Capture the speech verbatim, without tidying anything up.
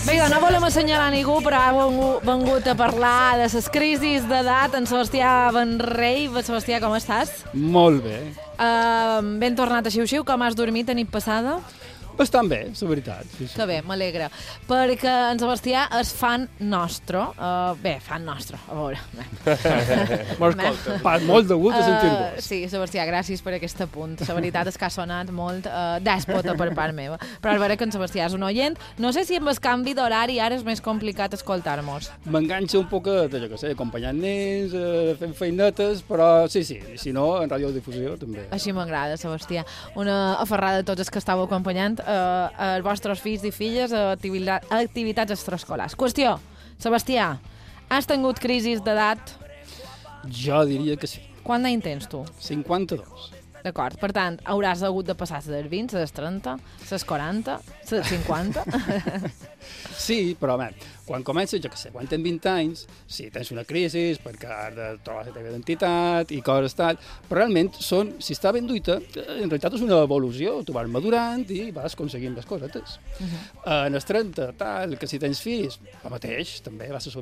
Vinga, no volem assenyalar ningú, però ha vengut, vengut a parlar de les crisis d'edat en Sebastià Benrei. Sebastià, com estàs? Molt bé. Uh, ben tornat a xiu-xiu, com has dormit a nit passada? Bastant bé, la veritat. Sí, sí. Que bé, m'alegra. Perquè en Sebastià és fan nostre. Uh, bé, fan nostre, a veure. M'escolta. Pas molt de gust de sentir-vos. Uh, sí, Sebastià, gràcies per aquest apunt. La veritat és que ha sonat molt uh, dèspota per part meva. Però és vera que en Sebastià és un oient. No sé si amb el canvi d'horari ara és més complicat escoltar-nos. M'enganxa un poc de, jo què sé, acompanyant nens, eh, fent feinetes, però sí, sí, si no, en radiodifusió també. Així m'agrada, Sebastià. Una aferrada de tots els que estàveu acompanyant eh, els vostres fills i filles a activitat, activitats extraescolars. Qüestió, Sebastià, has tingut crisis d'edat? Jo diria que sí. Quant d'any tens tu? cinquanta-dos. D'acord, per tant, hauràs hagut de passar les vint, les trenta, les quaranta, les cinquanta... Sí, però, home, quan comences, jo què sé, quan tens vint anys, sí, tens una crisi perquè has de trobar la teva identitat i coses tal, però realment són, si està ben duita, en realitat és una evolució, tu vas madurant i vas aconseguint les cosetes. Uh -huh. En els trenta, tal, que si tens fills, el mateix, també vas